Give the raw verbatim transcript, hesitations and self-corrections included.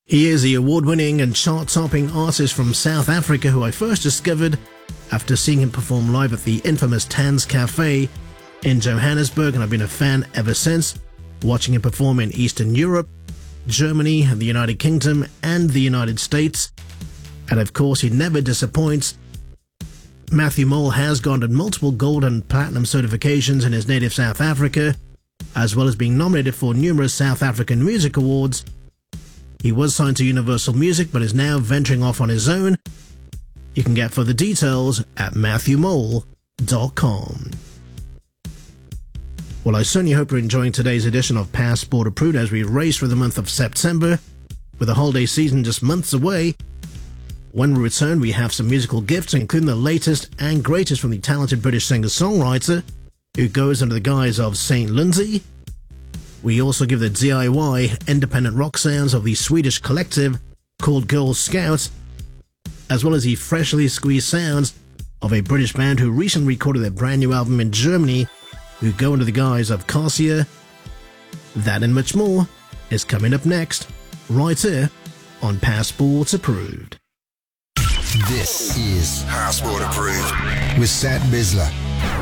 He is the award-winning and chart-topping artist from South Africa who I first discovered after seeing him perform live at the infamous Tanz Cafe in Johannesburg, and I've been a fan ever since, watching him perform in Eastern Europe, Germany, the United Kingdom, and the United States. And of course, he never disappoints. Matthew Mole has garnered multiple gold and platinum certifications in his native South Africa, as well as being nominated for numerous South African Music Awards. He was signed to Universal Music, but is now venturing off on his own. You can get further details at matthew mole dot com. Well, I certainly hope you're enjoying today's edition of Passport Approved as we race through the month of September, with the holiday season just months away. When we return, we have some musical gifts, including the latest and greatest from the talented British singer-songwriter who goes under the guise of Saint Lunzi. We also give the D I Y independent rock sounds of the Swedish collective called Girl Scouts, as well as the freshly squeezed sounds of a British band who recently recorded their brand new album in Germany, who go under the guise of Cassia. That and much more is coming up next, right here on Passport Approved. This is Passport Approved with Sat Bisler.